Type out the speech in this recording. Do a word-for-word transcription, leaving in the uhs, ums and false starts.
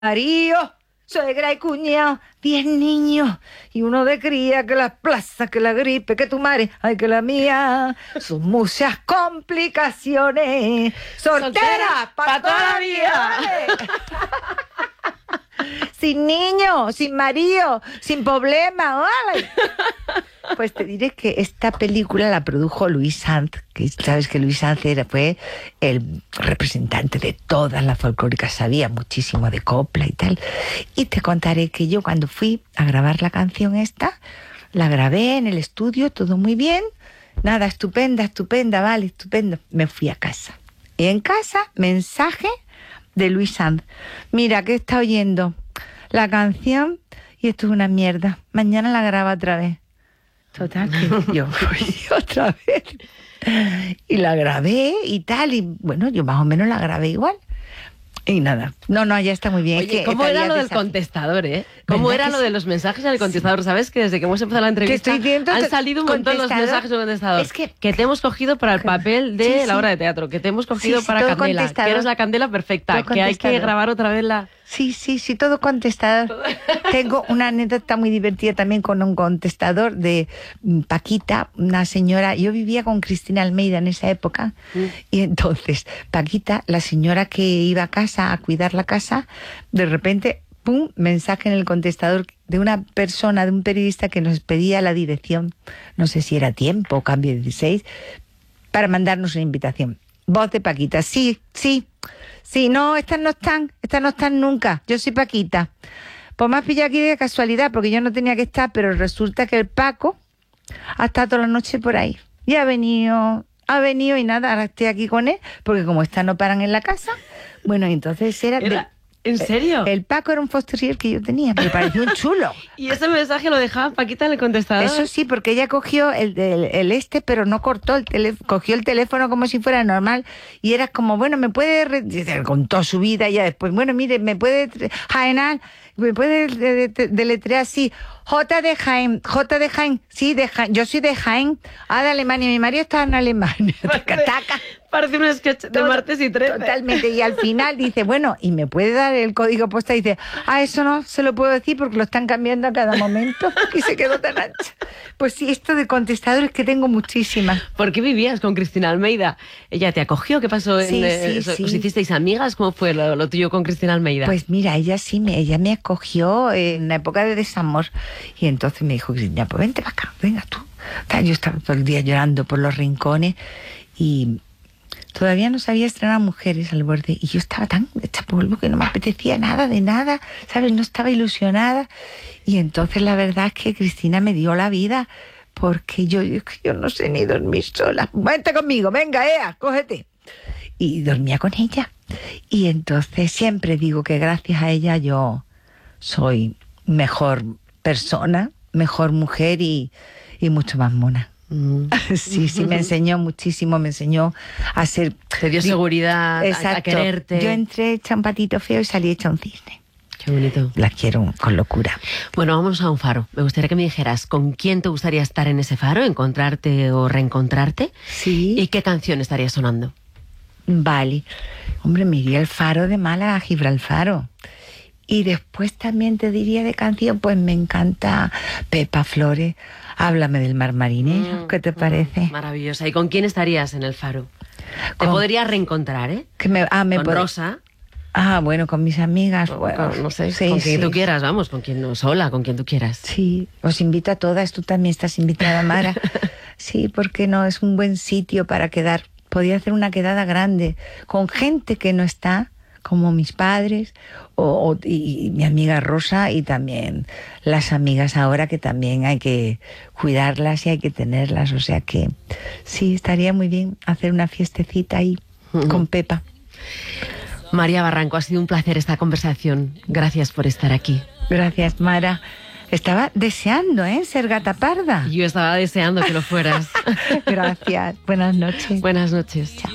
Marido, suegra y cuñado, diez niños y uno de cría, que las plazas, que la gripe, que tu madre, ay, que la mía. Son muchas complicaciones. Soltera, para toda la vida. Sin niño, sin marido, sin problema, ¿vale? Pues te diré que esta película la produjo Luis Sanz, que sabes que Luis Sanz era, fue el representante de todas las folclóricas, sabía muchísimo de copla y tal. Y te contaré que yo cuando fui a grabar la canción esta, la grabé en el estudio, todo muy bien, nada, estupenda, estupenda, vale, estupendo. Me fui a casa. Y en casa, mensaje de Luis Sanz. Mira, que está oyendo la canción y esto es una mierda. Mañana la graba otra vez. Total, que yo fui otra vez y la grabé y tal, y bueno, yo más o menos la grabé igual. Y nada, no, no, ya está muy bien. Oye, es que ¿cómo era lo del desaf... contestador, eh? ¿Cómo era lo sí? de los mensajes en el contestador? Sí. ¿Sabes que desde que hemos empezado la entrevista han salido un montón los mensajes en el contestador? Es que... que te hemos cogido para el papel de sí, sí. la obra de teatro, que te hemos cogido sí, sí, para Candela, que eres la Candela perfecta, que hay que grabar otra vez la... Sí, sí, sí, todo contestador. Tengo una anécdota muy divertida también con un contestador de Paquita, una señora. Yo vivía con Cristina Almeida en esa época, mm. y entonces Paquita, la señora que iba a casa a cuidar la casa, de repente, pum, mensaje en el contestador de una persona, de un periodista que nos pedía la dirección, no sé si era Tiempo o Cambio dieciséis, para mandarnos una invitación. Voz de Paquita, sí, sí. Sí, no, estas no están, estas no están nunca. Yo soy Paquita. Pues me has pillado aquí de casualidad, porque yo no tenía que estar, pero resulta que el Paco ha estado toda la noche por ahí. Y ha venido, ha venido y nada, ahora estoy aquí con él, porque como estas no paran en la casa, bueno, entonces era... ¿Era? De, ¿En serio? El Paco era un foster que yo tenía, me pareció un chulo. ¿Y ese mensaje lo dejaba Paquita en el contestador? Eso sí, porque ella cogió el, el, el este, pero no cortó el teléfono, cogió el teléfono como si fuera normal, y era como, bueno, me puede, re... contó su vida, y ya después, bueno, mire, me puede, Jaenal, me puede de, de, deletrear así, J de Jaén, J de Jaén, sí, de Jaén, yo soy de Jaén, ah, de Alemania, mi marido está en Alemania. Parece un sketch de Todo, Martes y trece. Totalmente, y al final dice, bueno, y me puede dar el código postal, y dice, ah, eso no se lo puedo decir porque lo están cambiando a cada momento, y se quedó tan ancha. Pues sí, esto de contestadores que tengo muchísimas. ¿Por qué vivías con Cristina Almeida? ¿Ella te acogió? ¿Qué pasó? En, sí, eh, sí, sí. ¿Os hicisteis amigas? ¿Cómo fue lo, lo tuyo con Cristina Almeida? Pues mira, ella sí, me, ella me acogió en la época de desamor, y entonces me dijo, Cristina, pues vente para acá, venga tú. Yo estaba todo el día llorando por los rincones, y... todavía no sabía estrenar Mujeres al Borde, y yo estaba tan hecha polvo que no me apetecía nada de nada, ¿sabes? No estaba ilusionada. Y entonces la verdad es que Cristina me dio la vida, porque yo, yo, yo no sé ni dormir sola. Vente conmigo, venga, Ea, cógete. Y dormía con ella. Y entonces siempre digo que gracias a ella yo soy mejor persona, mejor mujer y, y mucho más mona. Mm. Sí, sí, me enseñó muchísimo, me enseñó a ser... Te dio seguridad, a, a quererte. Yo entré hecha un patito feo y salí hecha un cisne. Qué bonito. La quiero con locura. Bueno, vamos a un faro. Me gustaría que me dijeras con quién te gustaría estar en ese faro, encontrarte o reencontrarte. Sí. ¿Y qué canción estaría sonando? Vale. Hombre, me iría al faro de Málaga a Gibralfaro. Y después también te diría de canción, pues me encanta Pepa Flores, Háblame del mar marinero, mm, ¿qué te parece? Mm, maravillosa. ¿Y con quién estarías en el faro? Te con... podrías reencontrar, ¿eh? Que me, ah, me con pod... Rosa. Ah, bueno, con mis amigas. Con, bueno, con, no sé, sí, con quien sí. tú quieras, vamos, con quien no, sola, con quien tú quieras. Sí, os invito a todas, tú también estás invitada, Mara. Sí, porque no, es un buen sitio para quedar. Podría hacer una quedada grande con gente que no está, como mis padres o, o, y, y mi amiga Rosa, y también las amigas ahora, que también hay que cuidarlas y hay que tenerlas. O sea que sí, estaría muy bien hacer una fiestecita ahí uh-huh. con Pepa. María Barranco, ha sido un placer esta conversación. Gracias por estar aquí. Gracias, Mara. Estaba deseando, ¿eh? Ser gata parda. Yo estaba deseando que lo fueras. Gracias. Buenas noches. Buenas noches. Chao.